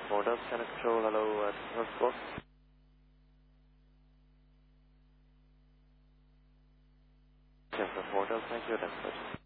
Hotel, Channel Control, hello, North Floor. Hotel, thank you, then,